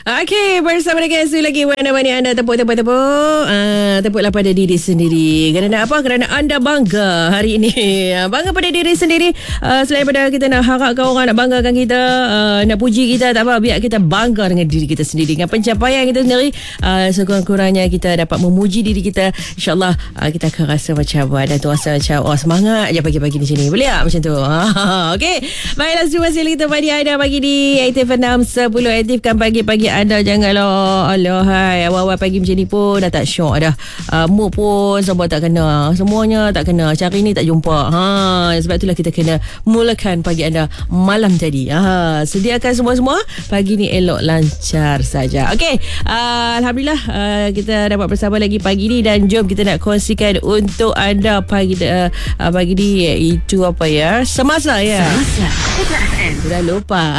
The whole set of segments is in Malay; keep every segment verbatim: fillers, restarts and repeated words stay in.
Okey, bersama dengan Su lagi. Mana-mana anda tepuk-tepuk-tepuk. Uh, tepuklah pada diri sendiri. Kerana apa? Kerana anda bangga hari ini. Bangga pada diri sendiri. Uh, selain pada kita nak harapkan orang nak banggakan kita, uh, nak puji kita, tak apa. Biar kita bangga dengan diri kita sendiri. Dengan pencapaian kita sendiri. Uh, sekurang-kurangnya kita dapat memuji diri kita. InsyaAllah uh, kita akan rasa macam uh, dan tu rasa macam oh semangat je pagi-pagi di sini. Boleh tak macam tu? Okey. Baiklah, semua masih kita pagi anda pagi di Aktif enam sepuluh. Aktifkan pagi-pagi anda. Janganlah Allah hai awal-awal pagi macam ni pun dah tak syok dah. Uh, mood pun sebab tak kena. Semuanya tak kena. Cari ni tak jumpa. Ha, sebab itulah kita kena mulakan pagi anda malam tadi. Ha, sediakan semua-semua pagi ni elok lancar saja. Okey. Uh, Alhamdulillah uh, kita dapat bersama lagi pagi ni dan jom kita nak kongsikan untuk anda pagi uh, pagi ni itu apa ya? Semasa ya. Semasa. Sudah lupa.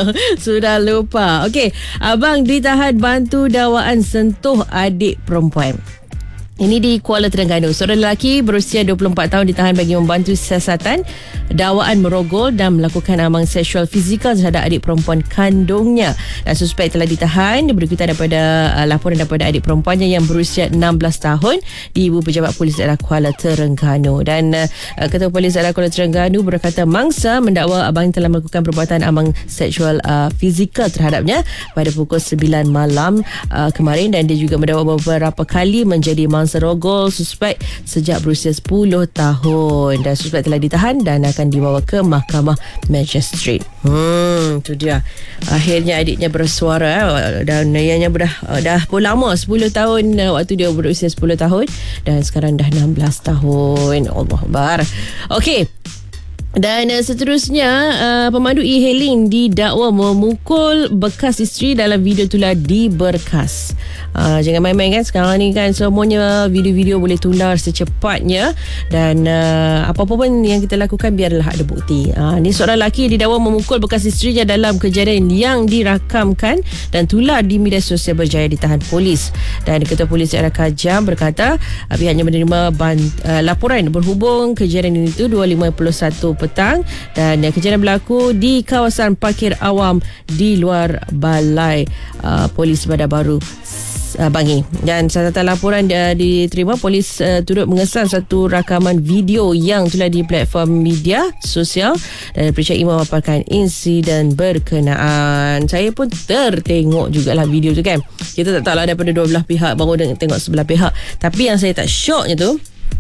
Sudah lupa. Okey. Abang ditahan bantu dakwaan sentuh adik perempuan. Ini di Kuala Terengganu. Seorang lelaki berusia dua puluh empat tahun ditahan bagi membantu siasatan dakwaan merogol dan melakukan amal seksual fizikal terhadap adik perempuan kandungnya. Dan suspek telah ditahan berikutan daripada uh, laporan daripada adik perempuannya yang berusia enam belas tahun di Ibu Pejabat Polis Daerah Kuala Terengganu. Dan uh, Ketua Polis Daerah Kuala Terengganu berkata mangsa mendakwa abang telah melakukan perbuatan amal seksual uh, fizikal terhadapnya pada pukul sembilan malam uh, kemarin, dan dia juga mendakwa beberapa kali menjadi mangsa rogol suspek sejak berusia sepuluh tahun, dan suspek telah ditahan dan akan dibawa ke Mahkamah Magistrate. Hmm, tu dia. Akhirnya adiknya bersuara dan ianya dah dah pun lama sepuluh tahun waktu dia berusia sepuluh tahun dan sekarang dah enam belas tahun. Allahuakbar. Okey. Dan uh, seterusnya uh, pemandu e-hailing didakwa memukul bekas isteri dalam video tular di Berkas. Uh, jangan main-main kan, sekarang ni kan semuanya video-video boleh tular secepatnya, dan uh, apa-apa pun yang kita lakukan biarlah ada bukti. Uh, ni seorang lelaki didakwa memukul bekas isterinya dalam kejadian yang dirakamkan dan tular di media sosial berjaya ditahan polis. Dan Ketua Polis Daerah Kajang berkata uh, pihaknya menerima bant- uh, laporan berhubung kejadian itu dua lima puluh satu petang, dan uh, kejadian berlaku di kawasan parkir awam di luar balai uh, Polis Bandar Baru uh, Bangi. Dan catatan laporan uh, diterima, polis uh, turut mengesan satu rakaman video yang telah di platform media sosial dan percayai memaparkan insiden berkenaan. Saya pun tertengok jugalah video tu kan. Kita tak tahu lah daripada dua belah pihak, baru tengok sebelah pihak. Tapi yang saya tak syoknya tu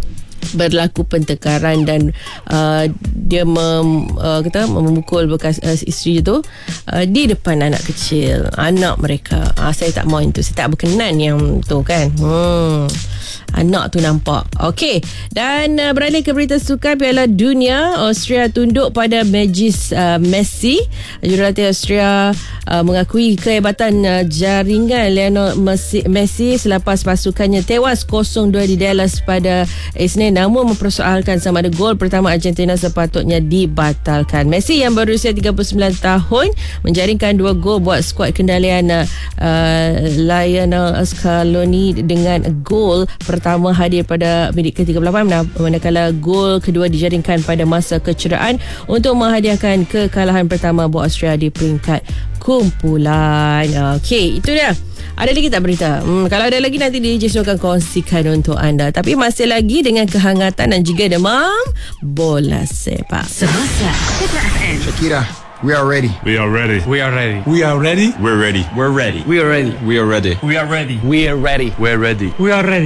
berlaku pentekaran dan uh, dia mem, uh, kata memukul bekas uh, isteri tu uh, di depan anak kecil, anak mereka. Uh, saya tak mau itu, saya tak berkenan yang tu kan. Hmm. Anak tu nampak. Okey. Dan uh, beralih ke berita sukan Piala Dunia, Austria tunduk pada Magis uh, Messi. Jurulatih Austria uh, mengakui kehebatan uh, jaringan Lionel Messi, Messi selepas pasukannya tewas kosong dua di Dallas pada Isnin, namun mempersoalkan sama ada gol pertama Argentina sepatutnya dibatalkan. Messi yang berusia tiga puluh sembilan tahun menjaringkan dua gol buat skuad kendalian uh, uh, Lionel Scaloni dengan gol pertama hadir pada minit ke tiga puluh lapan, manakala gol kedua dijaringkan pada masa kecederaan untuk menghadiahkan kekalahan pertama buat Austria di peringkat kumpulan. Okey, itu dia. Ada lagi tak berita? Hmm, kalau ada lagi nanti D J Su akan kongsikan untuk anda. Tapi masih lagi dengan kehangatan dan juga demam bola sepak. Semasa Shakira, we are ready. We are ready. We are ready. We are ready. We're ready. We're ready. We are ready. We are ready. We are ready. We are ready. We're ready. We are ready.